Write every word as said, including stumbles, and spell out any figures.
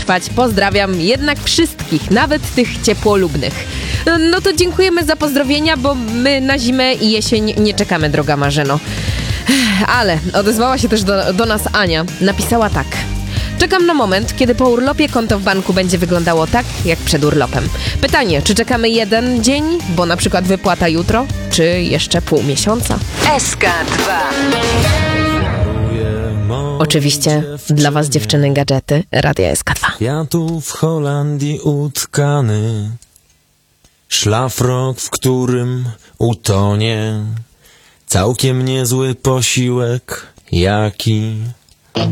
przetrwać. Pozdrawiam jednak wszystkich, nawet tych ciepłolubnych. No to dziękujemy za pozdrowienia, bo my na zimę i jesień nie czekamy, droga Marzeno. Ale odezwała się też do, do nas Ania. Napisała tak. Czekam na moment, kiedy po urlopie konto w banku będzie wyglądało tak, jak przed urlopem. Pytanie, czy czekamy jeden dzień, bo na przykład wypłata jutro, czy jeszcze pół miesiąca? S K dwa. Oczywiście dla was, dziewczyny, gadżety Radia S K dwa. Ja tu w Holandii utkany, szlafrok, w którym utonie, całkiem niezły posiłek, jaki